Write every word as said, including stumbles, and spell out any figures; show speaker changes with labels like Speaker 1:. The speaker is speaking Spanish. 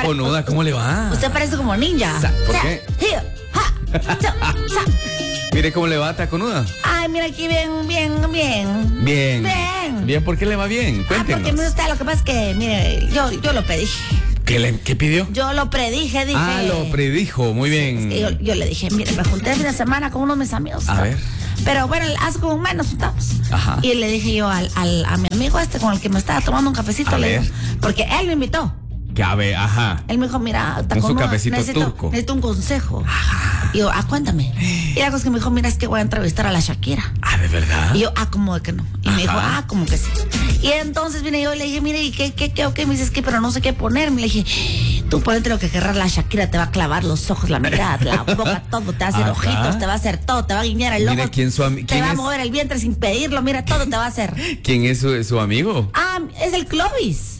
Speaker 1: taconuda, ¿cómo le va?
Speaker 2: Usted parece como ninja.
Speaker 1: Sa- ¿Por
Speaker 2: Sa-
Speaker 1: qué?
Speaker 2: hiyo, ja, sa- sa.
Speaker 1: Mire cómo le va, taconuda.
Speaker 2: Ay, mira aquí bien, bien, bien.
Speaker 1: Bien.
Speaker 2: Bien.
Speaker 1: Bien, ¿por qué le va bien?
Speaker 2: Ah, porque
Speaker 1: Cuéntenos.
Speaker 2: mire usted, lo que pasa es que, mire, yo, yo lo predije.
Speaker 1: ¿Qué, le, ¿Qué pidió?
Speaker 2: Yo lo predije, dije.
Speaker 1: Ah, lo predijo, muy bien.
Speaker 2: Es que yo, yo le dije, mire, me junté el fin de semana con unos de mis amigos.
Speaker 1: A
Speaker 2: ¿no?
Speaker 1: ver.
Speaker 2: Pero bueno, hace como un mes nos juntamos.
Speaker 1: Ajá.
Speaker 2: Y le dije yo al, al, a mi amigo este con el que me estaba tomando un cafecito,
Speaker 1: A
Speaker 2: le
Speaker 1: ver.
Speaker 2: digo, porque él me invitó.
Speaker 1: Que a ver, ajá.
Speaker 2: Él me dijo, mira,
Speaker 1: Con su
Speaker 2: taconuda,
Speaker 1: cafecito
Speaker 2: necesito,
Speaker 1: turco.
Speaker 2: necesito un consejo. Y yo, ah, cuéntame. Y la cosa es que me dijo, mira, es que voy a entrevistar a la Shakira.
Speaker 1: Ah, ¿de verdad?
Speaker 2: Y yo, ah, como de que no. Y
Speaker 1: Ajá.
Speaker 2: me dijo, ah, como que sí. Y entonces vine yo y le dije, mire, ¿y qué, qué, qué, qué? Me dices que, pero no sé qué ponerme. Le dije, tú ponete lo que querrás, la Shakira te va a clavar los ojos, la mirada, la boca, todo. Te va a hacer
Speaker 1: Ajá.
Speaker 2: ojitos, te va a hacer todo, te va a guiñar el
Speaker 1: Mire,
Speaker 2: ojo.
Speaker 1: ¿quién su ami-
Speaker 2: Te
Speaker 1: quién
Speaker 2: va a
Speaker 1: es?
Speaker 2: mover el vientre sin pedirlo, mira, todo te va a hacer.
Speaker 1: ¿Quién es su, su amigo?
Speaker 2: Ah, es el Clovis.